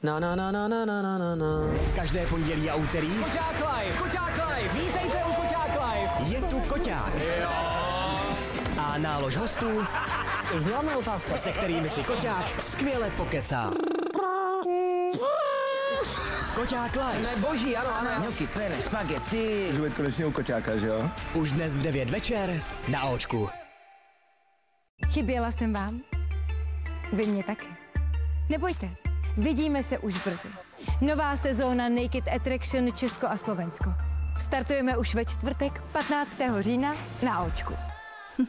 Na na na na na na na na. Každé pondělí a úterý Koťák live, vítejte u Koťák live. je tu Koťák. A nálož hostů, Známá otázka. se kterými si Koťák skvěle pokecá. Koťák live. Boží, ano, ano. Gnocchi, pene, spaghetti. Můžu být konečně u Koťáka, že jo? Už dnes v 9 večer na Očku. Chyběla jsem vám? Vy mě taky. Nebojte, vidíme se už brzy. Nová sezóna Naked Attraction Česko a Slovensko. Startujeme už ve čtvrtek 15. října na Očku.